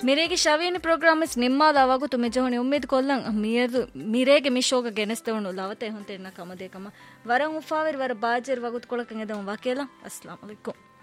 ಮಿರೇಗೆ ಶವೇನಿ programmes ನಿಮ್ಮಾದವಾಗು ತುಮೆ ಜೋಣಿ ಉಮ್ಮೇದ್ Kollam ಮಿರೇಗೆ ಮಿಶೋಗ ಗೆನೆಸ್ತವನು ಲವತೆ ಹೊಂತೆನ್ನ ಕಮದೆ ಕಮ ವರಂ ಉಫಾವಿರ್ ವರ ಬಾಜರ್ ವಗುತ್ ಕೊಳಕಂಗೆದ ವಾಕೇಲ ಅಸ್ಸಲಾಮು ಅಲೈಕುಂ.